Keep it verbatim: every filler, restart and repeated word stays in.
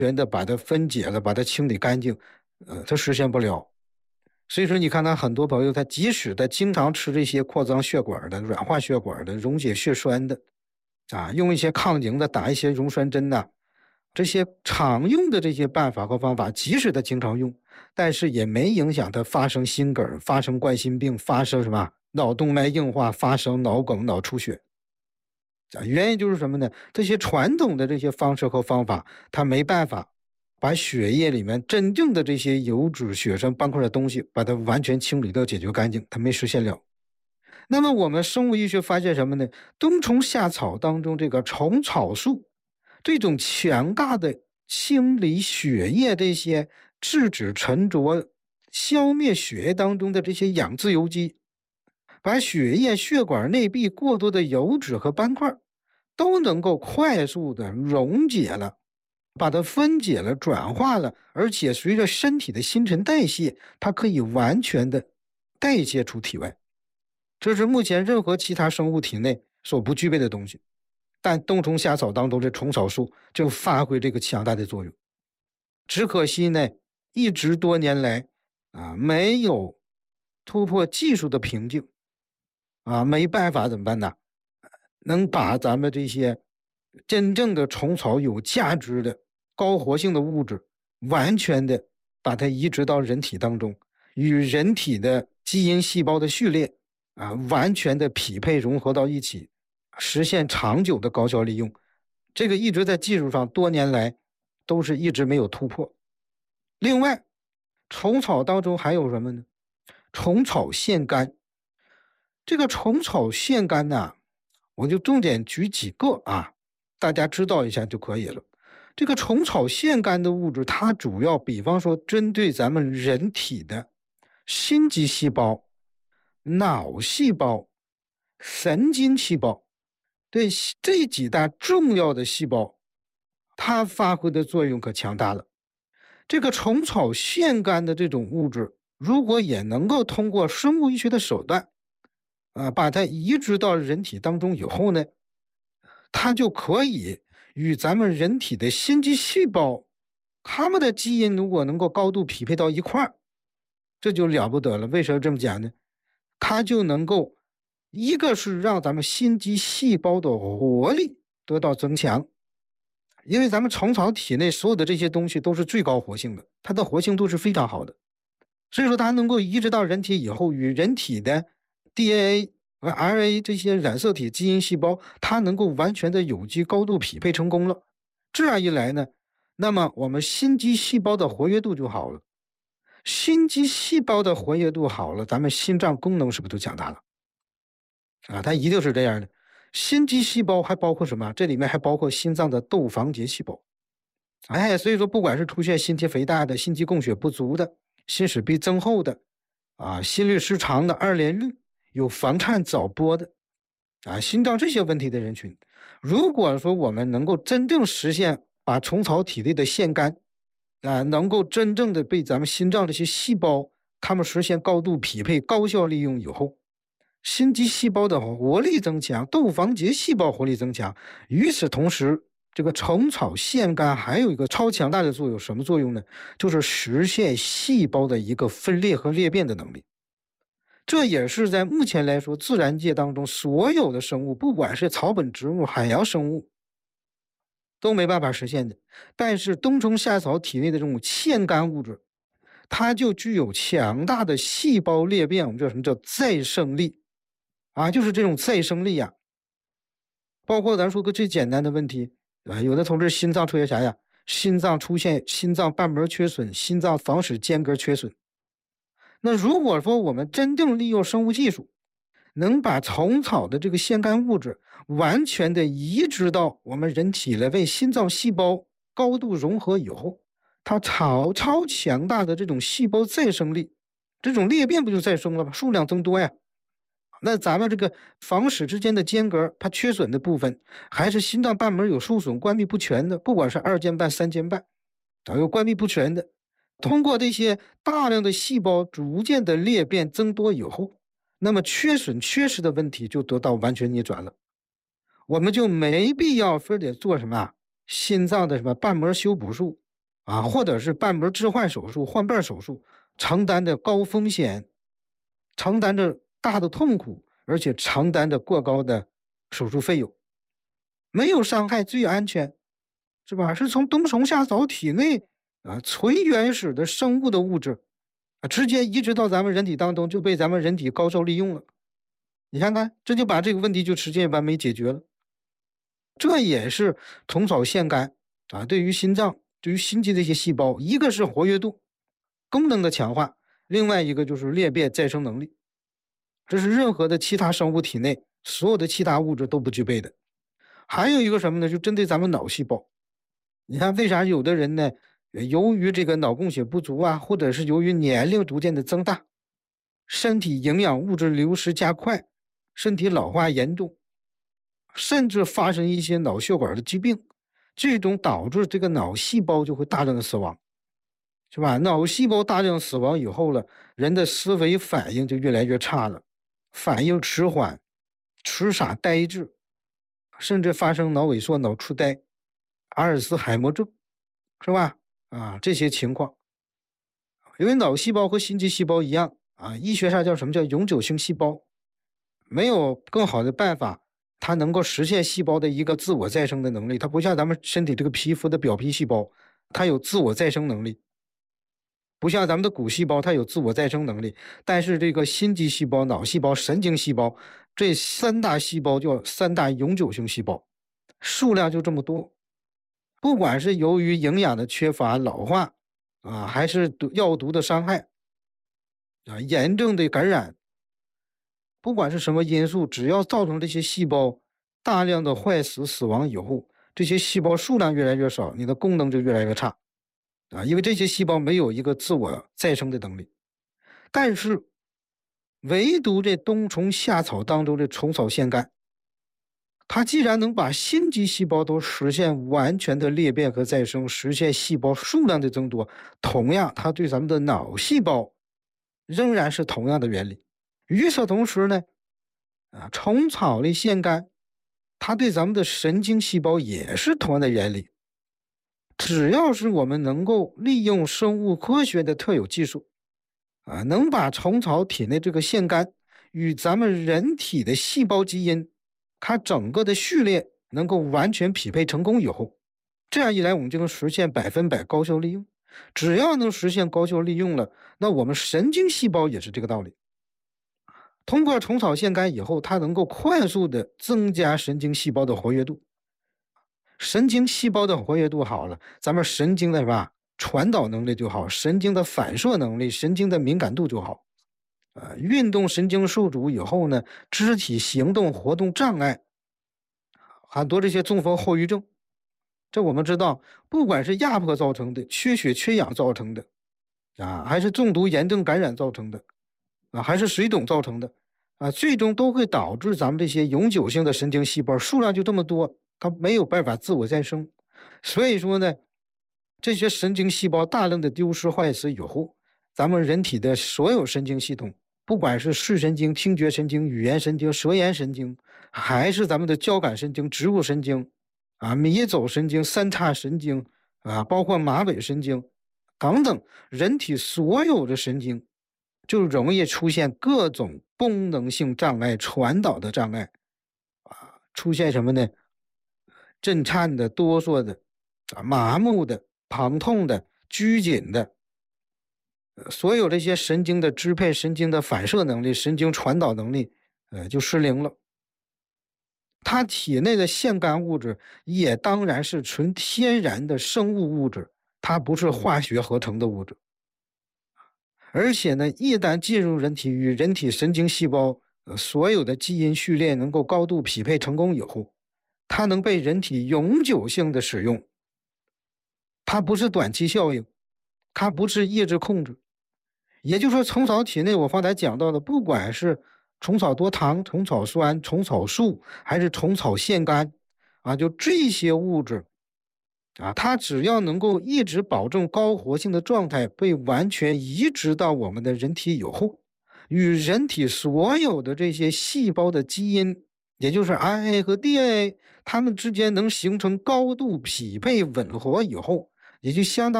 全的把它分解了，把它清理干净，呃，它实现不了。所以说，你看他很多朋友，他即使他经常吃这些扩张血管的、软化血管的、溶解血栓的，啊，用一些抗凝的、打一些溶栓针呐，这些常用的这些办法和方法，即使他经常用，但是也没影响他发生心梗、发生冠心病、发生什么脑动脉硬化、发生脑梗、脑出血。啊，原因就是什么呢？这些传统的这些方式和方法，它没办法把血液里面真正的这些油脂、血栓、斑块的东西，把它完全清理掉、解决干净，它没实现了。那么我们生物医学发现什么呢？冬虫夏草当中这个虫草素，这种强大的清理血液这些制止沉着、消灭血液当中的这些氧自由基，把血液血管内壁过多的油脂和斑块都能够快速的溶解了，把它分解了、转化了，而且随着身体的新陈代谢，它可以完全的代谢出体外。这是目前任何其他生物体内所不具备的东西，但冬虫夏草当中的虫草素就发挥这个强大的作用。只可惜呢，一直多年来啊没有突破技术的瓶颈，啊，没办法怎么办呢？能把咱们这些真正的虫草有价值的高活性的物质，完全的把它移植到人体当中，与人体的基因细胞的序列啊，完全的匹配融合到一起，实现长久的高效利用。这个一直在技术上多年来都是一直没有突破。另外，虫草当中还有什么呢？虫草腺苷。这个虫草腺苷呢，我就重点举几个啊，大家知道一下就可以了。这个虫草腺苷的物质，它主要比方说针对咱们人体的心肌细胞、脑细胞、神经细胞，对这几大重要的细胞，它发挥的作用可强大了。这个虫草腺苷的这种物质，如果也能够通过生物医学的手段啊，把它移植到人体当中以后呢，它就可以与咱们人体的心肌细胞，它们的基因如果能够高度匹配到一块儿，这就了不得了。为什么这么讲呢？它就能够，一个是让咱们心肌细胞的活力得到增强，因为咱们虫草体内所有的这些东西都是最高活性的，它的活性度是非常好的，所以说它能够移植到人体以后，与人体的 D N A 和 R N A 这些染色体基因细胞，它能够完全的有机高度匹配成功了。这样一来呢，那么我们心肌细胞的活跃度就好了。心肌细胞的活跃度好了，咱们心脏功能是不是就强大了？啊，它一定是这样的。心肌细胞还包括什么？这里面还包括心脏的窦房结细胞。哎，所以说不管是出现心肌肥大的、心肌供血不足的、心室壁增厚的、啊心律失常的、二联律、有房颤早搏的、啊心脏这些问题的人群，如果说我们能够真正实现把虫草体内的腺苷啊，能够真正的被咱们心脏这些细胞，它们实现高度匹配、高效利用以后，心肌细胞的活力增强，窦房结细胞活力增强。与此同时，这个虫草腺苷还有一个超强大的作用，什么作用呢？就是实现细胞的一个分裂和裂变的能力。这也是在目前来说，自然界当中所有的生物，不管是草本植物、海洋生物，都没办法实现的。但是冬虫夏草体内的这种腺苷物质，它就具有强大的细胞裂变，我们叫什么叫再生力啊？就是这种再生力呀、啊。包括咱说个最简单的问题啊，有的同志心脏出现啥呀？心脏出现心脏瓣膜缺损，心脏房室间隔缺损。那如果说我们真正利用生物技术，能把虫草的这个腺苷物质完全的移植到我们人体来，为心脏细胞高度融合以后，它超超强大的这种细胞再生力，这种裂变不就再生了吗？数量增多呀。那咱们这个房室之间的间隔，它缺损的部分，还是心脏瓣膜有受损、关闭不全的，不管是二间瓣、三间瓣，都有关闭不全的。通过这些大量的细胞逐渐的裂变增多以后，那么缺损缺失的问题就得到完全逆转了。我们就没必要非得做什么心脏的什么瓣膜修补术啊，或者是瓣膜置换手术、换瓣手术，承担着高风险，承担着大的痛苦，而且承担着过高的手术费用。没有伤害最安全，是吧？是从冬虫夏草体内啊纯原始的生物的物质啊，直接移植到咱们人体当中，就被咱们人体高效利用了。你看看，这就把这个问题就直接完美解决了。这也是虫草腺苷啊，对于心脏、对于心肌的一些细胞，一个是活跃度、功能的强化，另外一个就是裂变再生能力。这是任何的其他生物体内所有的其他物质都不具备的。还有一个什么呢？就针对咱们脑细胞。你看，为啥有的人呢，由于这个脑供血不足啊，或者是由于年龄逐渐的增大，身体营养物质流失加快，身体老化严重，甚至发生一些脑血管的疾病，这种导致这个脑细胞就会大量的死亡，是吧？脑细胞大量死亡以后了，人的思维反应就越来越差了，反应迟缓、痴傻呆滞，甚至发生脑萎缩、脑痴呆、阿尔茨海默症，是吧？啊，这些情况，因为脑细胞和心肌细胞一样啊，医学上叫什么叫永久性细胞，没有更好的办法，它能够实现细胞的一个自我再生的能力。它不像咱们身体这个皮肤的表皮细胞，它有自我再生能力，不像咱们的骨细胞，它有自我再生能力。但是这个心肌细胞、脑细胞、神经细胞这三大细胞叫三大永久性细胞，数量就这么多。不管是由于营养的缺乏、老化啊，还是毒药毒的伤害啊，严重的感染，不管是什么因素，只要造成这些细胞大量的坏死、死亡以后，这些细胞数量越来越少，你的功能就越来越差啊，因为这些细胞没有一个自我再生的能力。但是，唯独这冬虫夏草当中的虫草腺苷，它既然能把心肌细胞都实现完全的裂变和再生，实现细胞数量的增多，同样，它对咱们的脑细胞仍然是同样的原理。与此同时呢，啊，虫草的腺苷，它对咱们的神经细胞也是同样的原理。只要是我们能够利用生物科学的特有技术，啊，能把虫草体内这个腺苷与咱们人体的细胞基因，它整个的序列能够完全匹配成功以后，这样一来，我们就能实现百分百高效利用。只要能实现高效利用了，那我们神经细胞也是这个道理。通过虫草腺苷以后，它能够快速的增加神经细胞的活跃度。神经细胞的活跃度好了，咱们神经的是吧，传导能力就好，神经的反射能力、神经的敏感度就好。呃，运动神经受阻以后呢，肢体行动活动障碍，很多这些中风后遗症，这我们知道，不管是压迫造成的、缺血缺氧造成的，啊，还是中毒炎症感染造成的，啊，还是水肿造成的，啊，最终都会导致咱们这些永久性的神经细胞数量就这么多，它没有办法自我再生。所以说呢，这些神经细胞大量的丢失坏死以后，咱们人体的所有神经系统，不管是视神经、听觉神经、语言神经、舌咽神经，还是咱们的交感神经、植物神经，啊，迷走神经、三叉神经，啊，包括马尾神经等等，人体所有的神经就容易出现各种功能性障碍、传导的障碍，啊，出现什么呢？震颤的、哆嗦的、啊、麻木的、疼痛的、拘谨的，所有这些神经的支配、神经的反射能力、神经传导能力，呃，就失灵了。它体内的腺苷物质也当然是纯天然的生物物质，它不是化学合成的物质。而且呢，一旦进入人体，与人体神经细胞呃所有的基因序列能够高度匹配成功以后，它能被人体永久性的使用。它不是短期效应，它不是抑制控制。也就是说，虫草体内我刚才讲到的，不管是虫草多糖、虫草酸、虫草素，还是虫草腺苷，啊，就这些物质，啊，它只要能够一直保证高活性的状态，被完全移植到我们的人体以后，与人体所有的这些细胞的基因，也就是 R N A 和 D N A，它们之间能形成高度匹配吻合以后，也就相当